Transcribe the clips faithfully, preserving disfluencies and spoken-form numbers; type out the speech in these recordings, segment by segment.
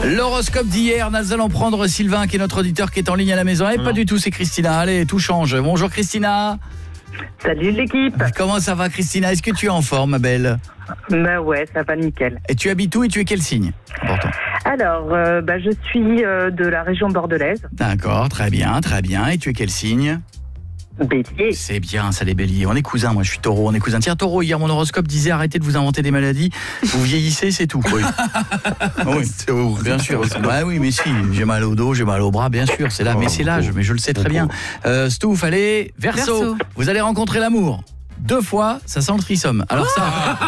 L'horoscope d'hier, nous allons prendre Sylvain qui est notre auditeur qui est en ligne à la maison. Et pas du tout, c'est Christina. Allez, tout change. Bonjour Christina. Salut l'équipe. Comment ça va Christina? Est-ce que tu es en forme, ma belle? Bah ouais, ça va nickel. Et tu habites où et tu es quel signe? Important. Alors, euh, bah, je suis euh, de la région bordelaise. D'accord, très bien, très bien. Et tu es quel signe? Bélier. C'est bien ça les béliers, on est cousins, moi je suis taureau, on est cousins. Tiens taureau, hier mon horoscope disait arrêtez de vous inventer des maladies, vous vieillissez c'est tout. Oui, oui. C'est horrible, bien sûr. Bah oui mais si, j'ai mal au dos, j'ai mal au bras, bien sûr, c'est là, mais c'est l'âge, mais je le sais très bien. Euh, Stouff, allez, Verseau, Verseau, vous allez rencontrer l'amour. Deux fois, ça sent le threesome. Alors ça,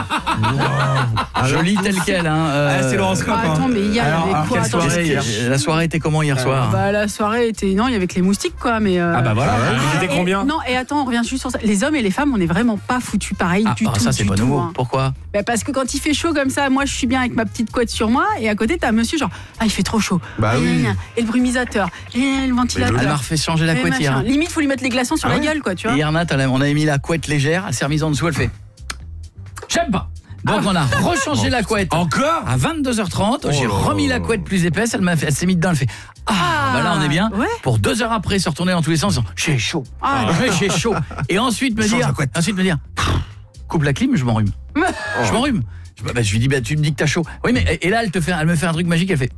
wow. Je lis tel quel. Hein, euh... ah, c'est l'horoscope. Ah, attends, mais hier, alors, il y avait quoi? Attends, soirée, hier la soirée était comment hier soir? Bah la soirée était non, il y avait que les moustiques quoi, mais. Euh... Ah bah voilà. Vous étiez combien? Non et attends, on revient juste sur ça. Les hommes et les femmes, on est vraiment pas foutus pareil ah, du bah, tout. Ça c'est pas tout, nouveau. Hein. Pourquoi? Bah parce que quand il fait chaud comme ça, moi je suis bien avec ma petite couette sur moi et à côté t'as monsieur genre ah il fait trop chaud. Bah ah, oui. Et le brumisateur, et le ventilateur. Elle m'a refait changer la couette hier. Limite faut lui mettre les glaçons sur ah, la ouais. gueule quoi, tu vois. Hier Nat, on avait mis la couette légère, elle s'est remise en dessous, elle fait. J'aime pas. Donc ah. on a rechangé la couette. Encore à vingt-deux heures trente, oh j'ai là remis là la couette plus épaisse, elle m'a fait, elle s'est mise dedans, elle fait ah, ah bah là on est bien. Ouais. Pour deux heures après se retourner dans tous les sens, j'ai chaud. Ah, ah. j'ai chaud. Et ensuite me dire, ensuite me dire, coupe la clim, je m'enrhume. Oh. Je m'enrhume. Je, bah, je lui dis bah tu me dis que t'as chaud. Oui mais et là elle te fait, elle me fait un truc magique, elle fait.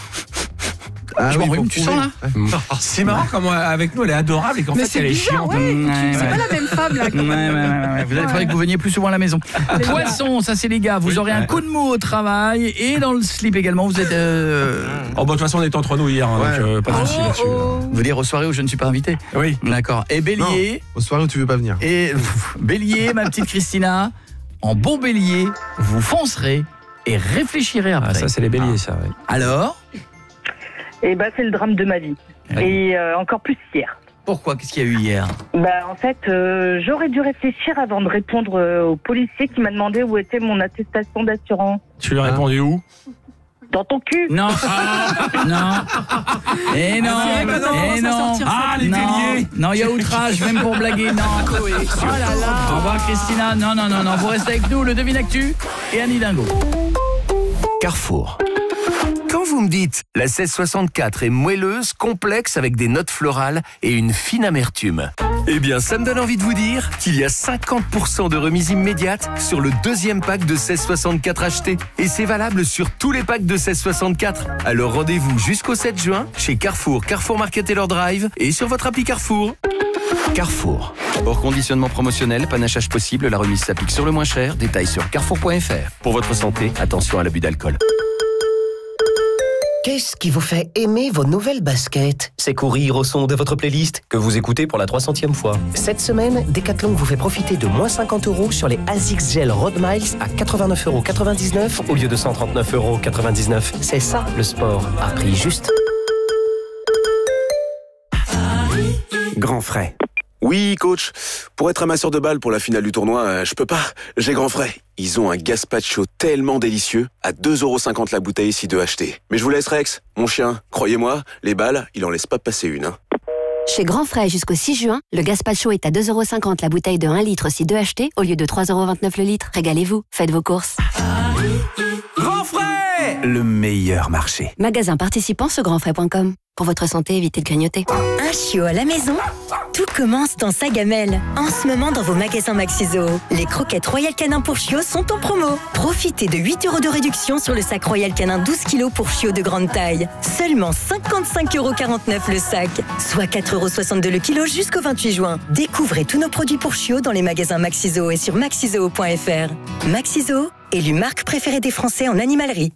Ah, je oui, m'enrhume, tu sens là? C'est marrant comment avec nous elle est adorable et qu'en mais fait elle est chiante. Ouais, ouais, c'est ouais. pas la même femme là. Ouais, ouais, ouais, ouais. Vous allez faudrait que vous veniez plus souvent à la maison. Poisson, ça c'est les gars, vous oui, aurez ouais. un coup de mou au travail et dans le slip également, vous êtes euh... Oh bah de toute façon on est entre nous hier, hein, ouais. donc euh, pas de soucis là-dessus. Oh. Vous dire aux soirées où je ne suis pas invité? Oui. D'accord. Et Bélier, non, aux soirées où tu veux pas venir. Et Bélier, ma petite Christina, en bon Bélier, vous foncerez et réfléchirez après. Ah, ça c'est les Béliers ah. ça. Ouais. Alors? Et bah c'est le drame de ma vie. Oui. Et euh, encore plus hier. Pourquoi? Qu'est-ce qu'il y a eu hier? Bah en fait, euh, j'aurais dû réfléchir avant de répondre euh, au policier qui m'a demandé où était mon attestation d'assurance. Tu lui as répondu où? Dans ton cul. Non. non. Et non. Et non. Ah les Béliers. Non, il y a outrage même pour blaguer. Non. Oh là là. Au revoir Christina. Non non non non, vous restez avec nous, le Devine Actu et Annie Dingo. Carrefour. Quand vous me dites la seize soixante-quatre est moelleuse, complexe avec des notes florales et une fine amertume, eh bien ça me donne envie de vous dire qu'il y a cinquante pour cent de remise immédiate sur le deuxième pack de seize soixante-quatre acheté. Et c'est valable sur tous les packs de seize soixante-quatre. Alors rendez-vous jusqu'au sept juin chez Carrefour, Carrefour Market Taylor Drive et sur votre appli Carrefour. Carrefour. Hors conditionnement promotionnel, panachage possible, la remise s'applique sur le moins cher. Détails sur carrefour point f r. Pour votre santé, attention à l'abus d'alcool. Qu'est-ce qui vous fait aimer vos nouvelles baskets? C'est courir au son de votre playlist que vous écoutez pour la trois centième fois. Cette semaine, Decathlon vous fait profiter de moins cinquante euros sur les ASICS Gel Road Miles à quatre-vingt-neuf euros quatre-vingt-dix-neuf au lieu de cent trente-neuf euros quatre-vingt-dix-neuf. C'est ça le sport, à prix juste. Grand frais. Oui, coach. Pour être amasseur de balles pour la finale du tournoi, euh, je peux pas. J'ai Grand frais. Ils ont un gazpacho tellement délicieux, à deux euros cinquante la bouteille si deux achetés. Mais je vous laisse Rex, mon chien. Croyez-moi, les balles, il en laisse pas passer une. Hein. Chez Grand Frais jusqu'au six juin, le gazpacho est à deux euros cinquante la bouteille de un litre si deux achetés au lieu de trois euros vingt-neuf le litre. Régalez-vous, faites vos courses. Grand frais, le meilleur marché. Magasin participant sur grand frais point com. Pour votre santé, évitez de grignoter. Un chiot à la maison? Tout commence dans sa gamelle. En ce moment, dans vos magasins Maxiso, les croquettes Royal Canin pour chiots sont en promo. Profitez de huit euros de réduction sur le sac Royal Canin douze kilos pour chiots de grande taille. Seulement cinquante-cinq euros quarante-neuf le sac, soit quatre euros soixante-deux le kilo jusqu'au vingt-huit juin. Découvrez tous nos produits pour chiots dans les magasins Maxiso et sur maxiso point f r. Maxiso, élu marque préférée des Français en animalerie.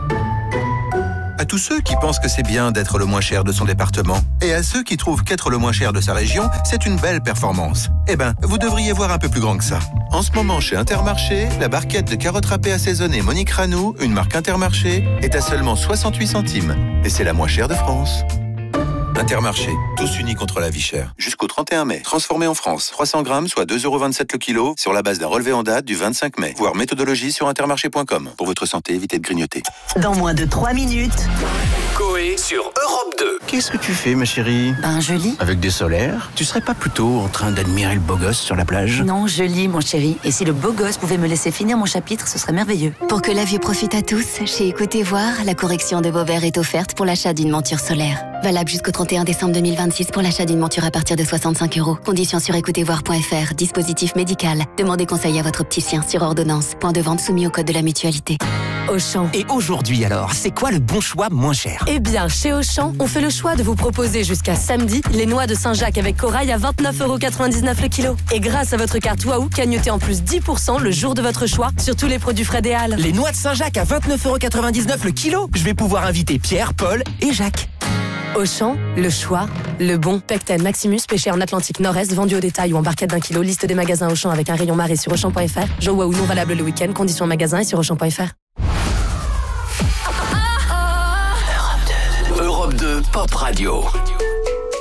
À tous ceux qui pensent que c'est bien d'être le moins cher de son département, et à ceux qui trouvent qu'être le moins cher de sa région, c'est une belle performance. Eh ben, vous devriez voir un peu plus grand que ça. En ce moment, chez Intermarché, la barquette de carottes râpées assaisonnées Monique Ranou, une marque Intermarché, est à seulement soixante-huit centimes. Et c'est la moins chère de France. Intermarché, tous unis contre la vie chère. Jusqu'au trente et un mai. Transformé en France. trois cents grammes, soit deux euros vingt-sept le kilo, sur la base d'un relevé en date du vingt-cinq mai. Voir méthodologie sur intermarché point com. Pour votre santé, évitez de grignoter. Dans moins de trois minutes... Coé sur Europe deux. Qu'est-ce que tu fais, ma chérie? Ben, je lis. Avec des solaires? Tu serais pas plutôt en train d'admirer le beau gosse sur la plage? Non, je lis, mon chéri. Et si le beau gosse pouvait me laisser finir mon chapitre, ce serait merveilleux. Pour que la vue profite à tous, chez Écoutez Voir, la correction de vos verres est offerte pour l'achat d'une monture solaire. Valable jusqu'au trente et un décembre deux mille vingt-six pour l'achat d'une monture à partir de soixante-cinq euros. Conditions sur écoutez voir point f r. Dispositif médical. Demandez conseil à votre opticien sur ordonnance. Point de vente soumis au code de la mutualité. Auchan. Et aujourd'hui alors, c'est quoi le bon choix moins cher? Eh bien, chez Auchan, on fait le choix de vous proposer jusqu'à samedi les noix de Saint-Jacques avec corail à vingt-neuf euros quatre-vingt-dix-neuf le kilo. Et grâce à votre carte Waouh, cagnotez en plus dix pour cent le jour de votre choix sur tous les produits Fred et Halles. Les noix de Saint-Jacques à vingt-neuf euros quatre-vingt-dix-neuf le kilo. Je vais pouvoir inviter Pierre, Paul et Jacques. Auchan, le choix, le bon. Pecten Maximus, pêché en Atlantique Nord-Est, vendu au détail ou en barquette d'un kilo. Liste des magasins Auchan avec un rayon marée sur Auchan point f r. Jeux Waouh non valable le week-end. Conditions magasin et sur Auchan point f r. Europe deux Pop Radio.